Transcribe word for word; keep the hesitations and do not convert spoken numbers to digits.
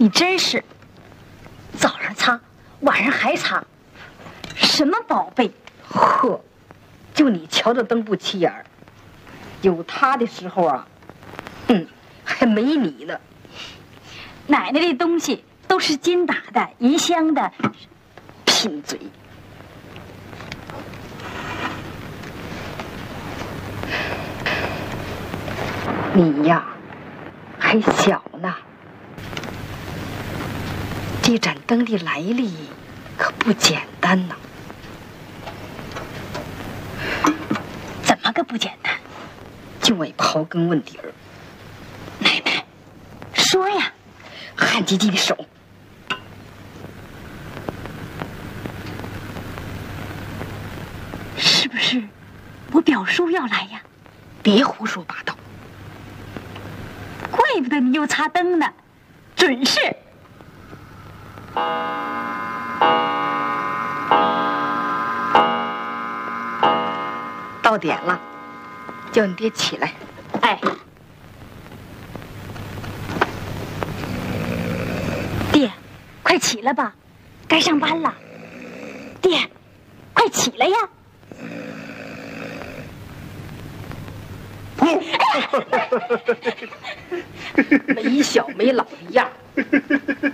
你真是早上擦，晚上还擦，什么宝贝？ 呵，就你瞧这灯不起眼儿，有它的时候啊，嗯，还没你呢。 奶奶的东西都是金打的、银镶的， 贫嘴。你呀，还小呢。这盏灯的来历可不简单呐。 怎么个不简单？ 就爱刨根问底儿。 奶奶，说呀。 汗唧唧的手。 是不是我表叔要来呀？ 别胡说八道。 怪不得你又擦灯呢，准是。 到点了，叫你爹起来。 哎，爹，快起来吧，该上班了。爹，快起来呀！ 没小没老的样。